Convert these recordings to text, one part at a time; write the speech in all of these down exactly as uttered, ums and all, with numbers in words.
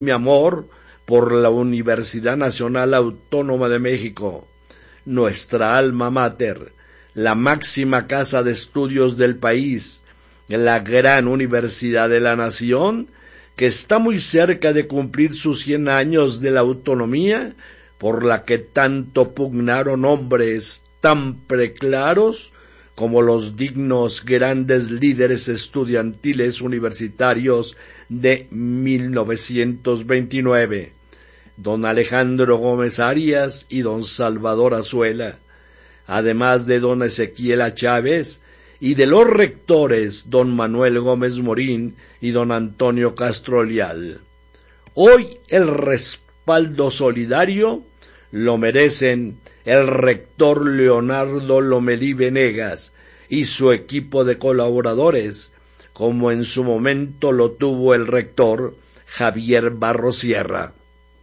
mi amor por la Universidad Nacional Autónoma de México, nuestra alma mater, la máxima casa de estudios del país, la gran Universidad de la Nación, que está muy cerca de cumplir sus cien años de la autonomía, por la que tanto pugnaron hombres tan preclaros como los dignos grandes líderes estudiantiles universitarios de mil novecientos veintinueve, don Alejandro Gómez Arias y don Salvador Azuela, además de don Ezequiel A. Chávez, y de los rectores don Manuel Gómez Morín y don Antonio Castro Leal. Hoy el respaldo solidario lo merecen el rector Leonardo Lomelí Venegas y su equipo de colaboradores, como en su momento lo tuvo el rector Javier Barros Sierra.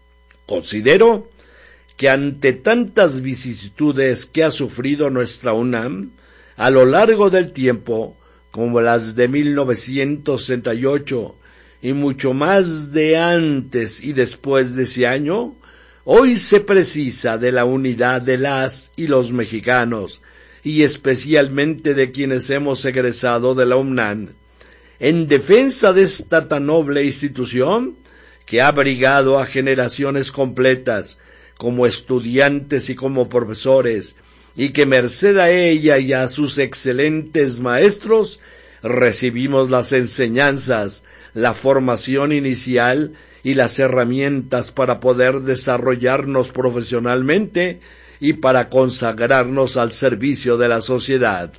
Considero que ante tantas vicisitudes que ha sufrido nuestra UNAM a lo largo del tiempo, como las de mil novecientos sesenta y ocho y mucho más de antes y después de ese año, hoy se precisa de la unidad de las y los mexicanos, y especialmente de quienes hemos egresado de la UNAM, en defensa de esta tan noble institución que ha abrigado a generaciones completas, como estudiantes y como profesores, y que merced a ella y a sus excelentes maestros, recibimos las enseñanzas, la formación inicial y las herramientas para poder desarrollarnos profesionalmente y para consagrarnos al servicio de la sociedad.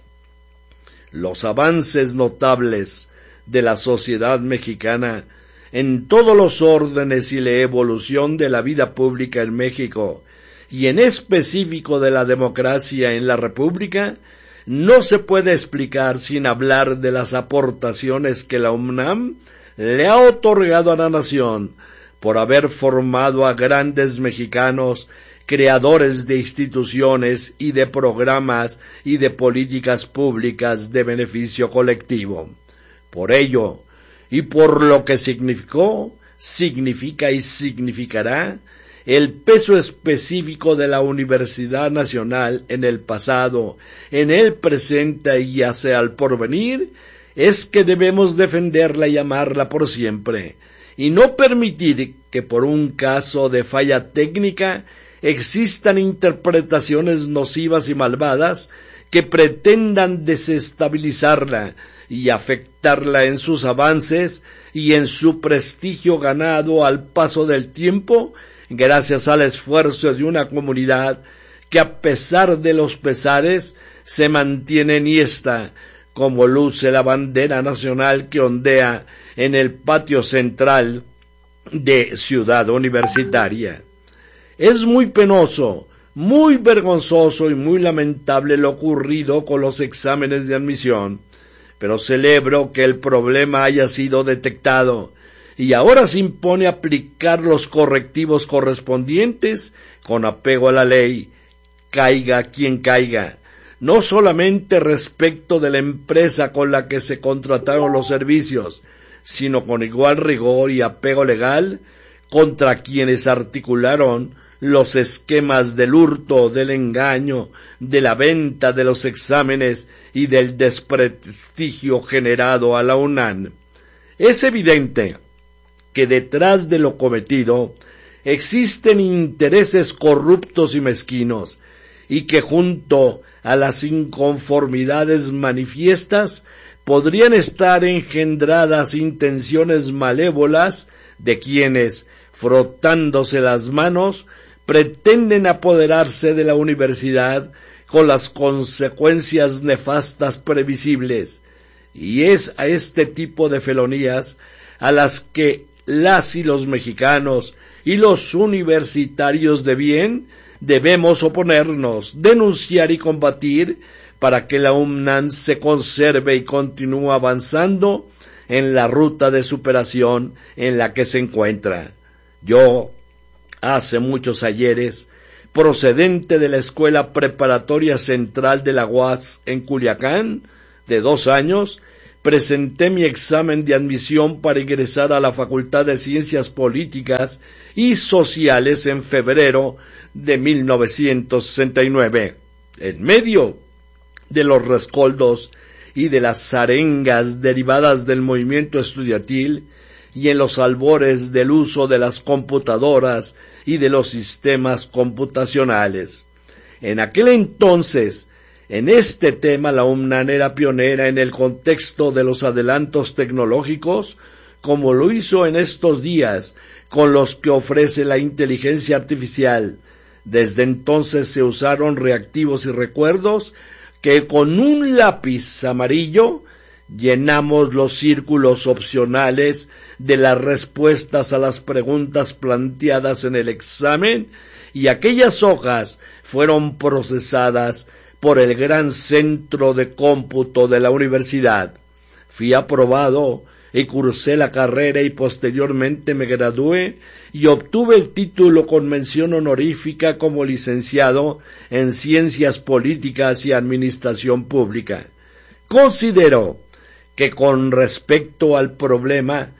Los avances notables de la sociedad mexicana en todos los órdenes y la evolución de la vida pública en México, y en específico de la democracia en la República, no se puede explicar sin hablar de las aportaciones que la UNAM le ha otorgado a la nación por haber formado a grandes mexicanos, creadores de instituciones y de programas y de políticas públicas de beneficio colectivo. Por ello, y por lo que significó, significa y significará, el peso específico de la Universidad Nacional en el pasado, en el presente y hacia el porvenir, es que debemos defenderla y amarla por siempre, y no permitir que por un caso de falla técnica existan interpretaciones nocivas y malvadas que pretendan desestabilizarla y afectarla en sus avances y en su prestigio ganado al paso del tiempo, gracias al esfuerzo de una comunidad que a pesar de los pesares se mantiene enhiesta, como luce la bandera nacional que ondea en el patio central de Ciudad Universitaria. Es muy penoso, muy vergonzoso y muy lamentable lo ocurrido con los exámenes de admisión, pero celebro que el problema haya sido detectado y ahora se impone aplicar los correctivos correspondientes con apego a la ley, caiga quien caiga, no solamente respecto de la empresa con la que se contrataron los servicios, sino con igual rigor y apego legal contra quienes articularon los esquemas del hurto, del engaño, de la venta de los exámenes y del desprestigio generado a la UNAM. Es evidente que detrás de lo cometido existen intereses corruptos y mezquinos, y que junto a las inconformidades manifiestas podrían estar engendradas intenciones malévolas de quienes, frotándose las manos, pretenden apoderarse de la universidad con las consecuencias nefastas previsibles, y es a este tipo de felonías a las que las y los mexicanos y los universitarios de bien debemos oponernos, denunciar y combatir para que la UNAM se conserve y continúe avanzando en la ruta de superación en la que se encuentra. Yo, hace muchos ayeres, procedente de la Escuela Preparatoria Central de la U A S en Culiacán, de dos años, presenté mi examen de admisión para ingresar a la Facultad de Ciencias Políticas y Sociales en febrero de mil novecientos sesenta y nueve. En medio de los rescoldos y de las arengas derivadas del movimiento estudiantil y en los albores del uso de las computadoras y de los sistemas computacionales. En aquel entonces, en este tema la UNAM era pionera en el contexto de los adelantos tecnológicos, como lo hizo en estos días con los que ofrece la inteligencia artificial. Desde entonces se usaron reactivos y recuerdos que con un lápiz amarillo llenamos los círculos opcionales de las respuestas a las preguntas planteadas en el examen, y aquellas hojas fueron procesadas por el gran centro de cómputo de la universidad. Fui aprobado y cursé la carrera y posteriormente me gradué y obtuve el título con mención honorífica como licenciado en Ciencias Políticas y Administración Pública. Considero que con respecto al problema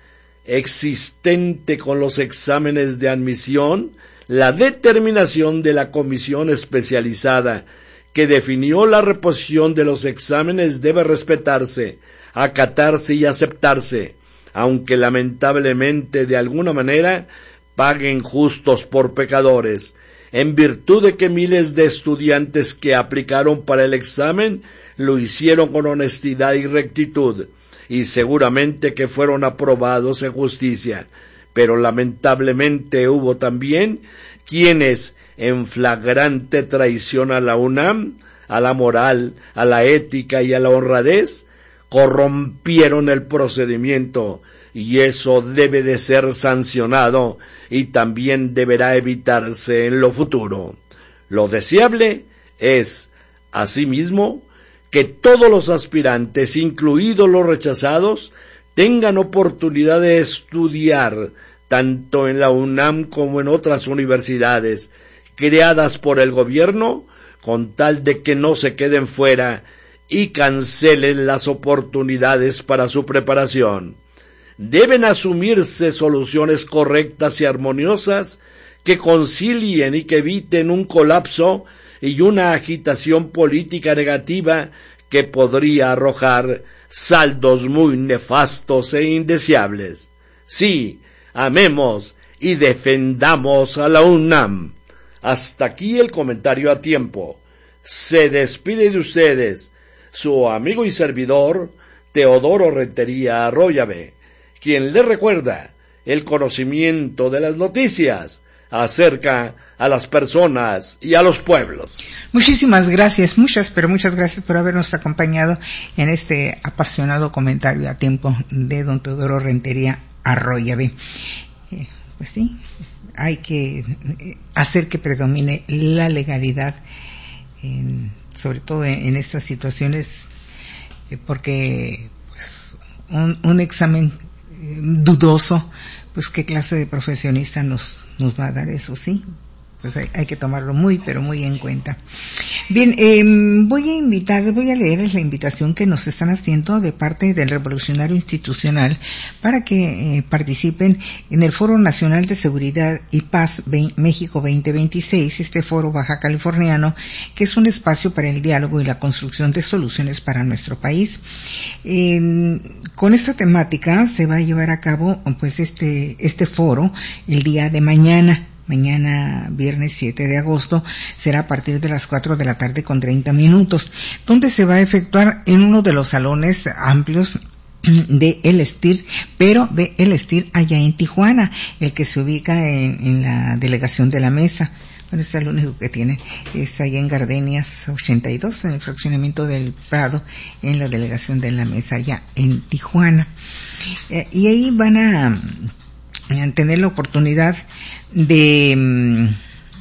existente con los exámenes de admisión, la determinación de la comisión especializada que definió la reposición de los exámenes debe respetarse, acatarse y aceptarse, aunque lamentablemente de alguna manera paguen justos por pecadores, en virtud de que miles de estudiantes que aplicaron para el examen lo hicieron con honestidad y rectitud, y seguramente que fueron aprobados en justicia, pero lamentablemente hubo también quienes, en flagrante traición a la UNAM, a la moral, a la ética y a la honradez, corrompieron el procedimiento, y eso debe de ser sancionado y también deberá evitarse en lo futuro. Lo deseable es, asimismo, que todos los aspirantes, incluidos los rechazados, tengan oportunidad de estudiar tanto en la UNAM como en otras universidades creadas por el gobierno, con tal de que no se queden fuera y cancelen las oportunidades para su preparación. Deben asumirse soluciones correctas y armoniosas que concilien y que eviten un colapso y una agitación política negativa que podría arrojar saldos muy nefastos e indeseables. Sí, amemos y defendamos a la UNAM. Hasta aquí el comentario a tiempo. Se despide de ustedes su amigo y servidor Teodoro Rentería Arroyave, quien le recuerda el conocimiento de las noticias acerca a las personas y a los pueblos. Muchísimas gracias, muchas, pero muchas gracias por habernos acompañado en este apasionado comentario a tiempo de don Teodoro Rentería Arroyave. Eh, pues sí, hay que hacer que predomine la legalidad, en, sobre todo en, en estas situaciones, eh, porque pues un, un examen eh, dudoso, pues qué clase de profesionista nos nos va a dar eso, sí. Pues hay, hay que tomarlo muy, pero muy en cuenta. Bien, eh, voy a invitar, voy a leerles la invitación que nos están haciendo de parte del Revolucionario Institucional para que eh, participen en el Foro Nacional de Seguridad y Paz México veinte veintiséis, este foro baja californiano, que es un espacio para el diálogo y la construcción de soluciones para nuestro país. Eh, con esta temática se va a llevar a cabo, pues, este, este foro el día de mañana. Mañana, viernes siete de agosto, será a partir de las cuatro de la tarde con treinta minutos, donde se va a efectuar en uno de los salones amplios de El Estir, pero de El Estir allá en Tijuana, el que se ubica en, en la delegación de La Mesa. Bueno, es el único que tiene, es allá en Gardenias ochenta y dos, en el fraccionamiento del Prado, en la delegación de La Mesa, allá en Tijuana. Eh, y ahí van a tener la oportunidad de um,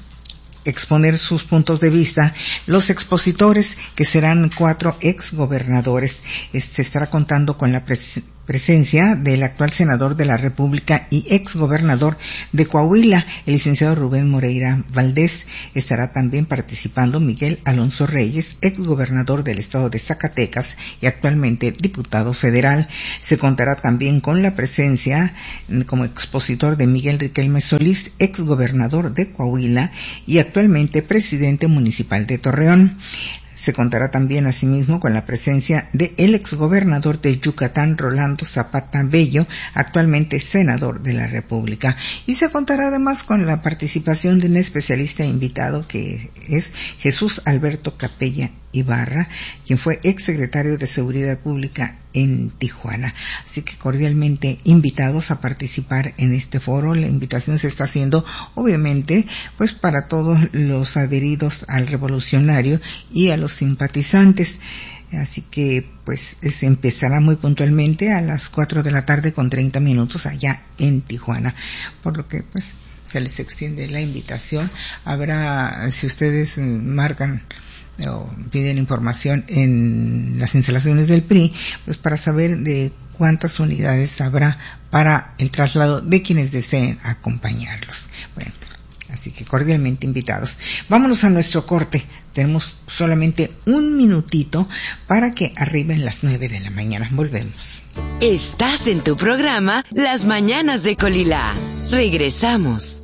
exponer sus puntos de vista los expositores, que serán cuatro ex gobernadores. Se estará contando con la pres- presencia del actual senador de la República y exgobernador de Coahuila, el licenciado Rubén Moreira Valdés. Estará también participando Miguel Alonso Reyes, exgobernador del estado de Zacatecas y actualmente diputado federal. Se contará también con la presencia como expositor de Miguel Riquelme Solís, exgobernador de Coahuila y actualmente presidente municipal de Torreón. Se contará también asimismo con la presencia de el exgobernador de Yucatán, Rolando Zapata Bello, actualmente senador de la República. Y se contará además con la participación de un especialista invitado que es Jesús Alberto Capella Ibarra, quien fue exsecretario de Seguridad Pública en Tijuana. Así que cordialmente invitados a participar en este foro. La invitación se está haciendo obviamente pues para todos los adheridos al revolucionario y a los simpatizantes. Así que pues se empezará muy puntualmente a las cuatro de la tarde con treinta minutos allá en Tijuana, por lo que pues se les extiende la invitación. Habrá, si ustedes marcan o piden información en las instalaciones del P R I, pues para saber de cuántas unidades habrá para el traslado de quienes deseen acompañarlos. Bueno, así que cordialmente invitados. Vámonos a nuestro corte. Tenemos solamente un minutito para que arriben las nueve de la mañana. Volvemos. Estás en tu programa Las Mañanas de Colila. Regresamos.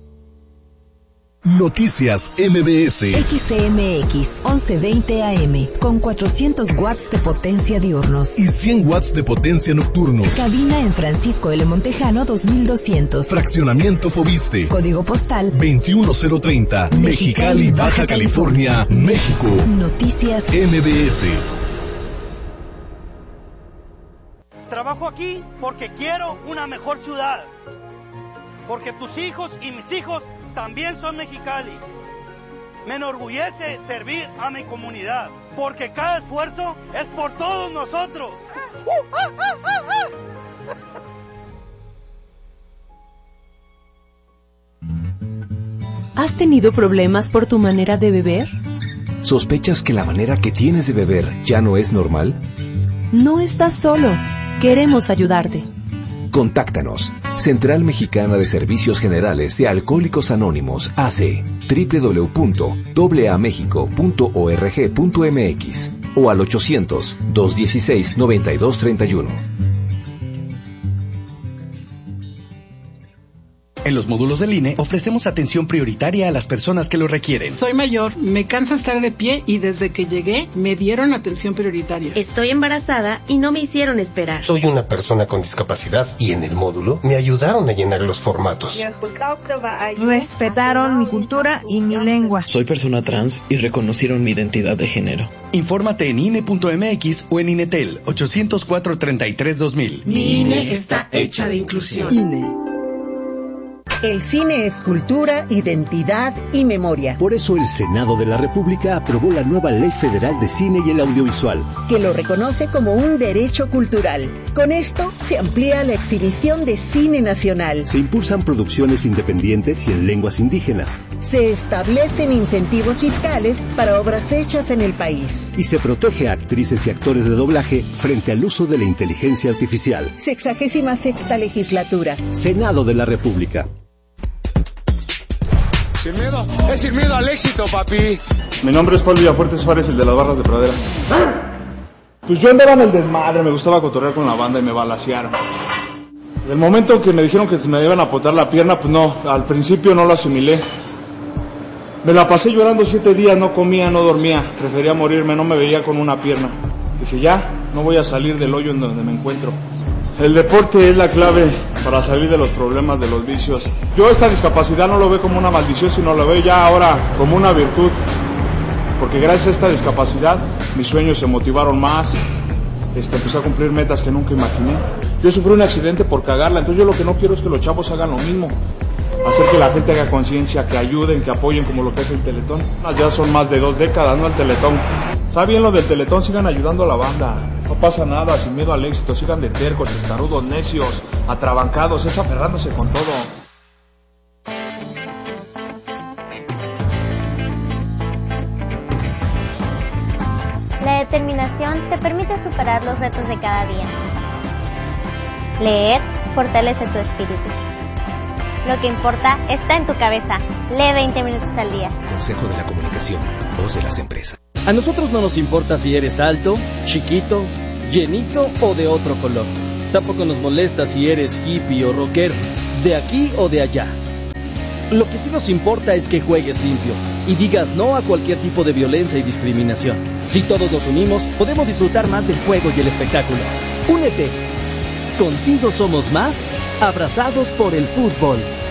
Noticias M B S. X C M X once veinte A M con cuatrocientos watts de potencia diurnos y cien watts de potencia nocturnos. Cabina en Francisco L. Montejano dos mil doscientos. Fraccionamiento Fobiste. Código postal veintiuno cero treinta. Mexicali, Baja California, México. Noticias M B S. Trabajo aquí porque quiero una mejor ciudad. Porque tus hijos y mis hijos también son Mexicali. Me enorgullece servir a mi comunidad, porque cada esfuerzo es por todos nosotros. ¿Has tenido problemas por tu manera de beber? ¿Sospechas que la manera que tienes de beber ya no es normal? No estás solo. Queremos ayudarte. Contáctanos. Central Mexicana de Servicios Generales de Alcohólicos Anónimos, A C, doble u doble u doble u punto a mexico punto org punto m x o al ochocientos, dos dieciséis, noventa y dos treinta y uno. En los módulos del I N E ofrecemos atención prioritaria a las personas que lo requieren. Soy mayor, me cansa estar de pie y desde que llegué me dieron atención prioritaria. Estoy embarazada y no me hicieron esperar. Soy una persona con discapacidad y en el módulo me ayudaron a llenar los formatos. Respetaron mi cultura y mi lengua. Soy persona trans y reconocieron mi identidad de género. Infórmate en I N E punto M X o en INETEL ochocientos cuatro, treinta y tres, dos mil. Mi I N E está hecha de inclusión. I N E. El cine es cultura, identidad y memoria. Por eso el Senado de la República aprobó la nueva Ley Federal de Cine y el Audiovisual, que lo reconoce como un derecho cultural. Con esto se amplía la exhibición de cine nacional. Se impulsan producciones independientes y en lenguas indígenas. Se establecen incentivos fiscales para obras hechas en el país. Y se protege a actrices y actores de doblaje frente al uso de la inteligencia artificial. Sexagésima sexta legislatura. Senado de la República. Sin miedo, es sin miedo al éxito, papi. Mi nombre es Paul Villafuerte Suárez, el de las barras de praderas. Pues yo andaba en el desmadre, me gustaba cotorrear con la banda y me balacearon. El momento que me dijeron que me iban a apotar la pierna, pues no, al principio no lo asimilé. Me la pasé llorando siete días, no comía, no dormía, prefería morirme, no me veía con una pierna. Dije, ya, no voy a salir del hoyo en donde me encuentro. El deporte es la clave para salir de los problemas, de los vicios. Yo esta discapacidad no lo veo como una maldición, sino lo veo ya ahora como una virtud. Porque gracias a esta discapacidad, mis sueños se motivaron más, este, empecé a cumplir metas que nunca imaginé. Yo sufrí un accidente por cagarla, entonces yo lo que no quiero es que los chavos hagan lo mismo. Hacer que la gente haga conciencia, que ayuden, que apoyen como lo que es el Teletón. Ya son más de dos décadas, ¿no? El Teletón. Está bien lo del Teletón, sigan ayudando a la banda. No pasa nada, sin miedo al éxito, sigan de tercos, estarudos, necios, atrabancados, es aferrándose con todo. La determinación te permite superar los retos de cada día. Leer fortalece tu espíritu. Lo que importa está en tu cabeza. Lee veinte minutos al día. Consejo de la Comunicación, voz de las empresas. A nosotros no nos importa si eres alto, chiquito, llenito o de otro color. Tampoco nos molesta si eres hippie o rockero, de aquí o de allá. Lo que sí nos importa es que juegues limpio y digas no a cualquier tipo de violencia y discriminación. Si todos nos unimos, podemos disfrutar más del juego y el espectáculo. Únete. Contigo somos más, abrazados por el fútbol.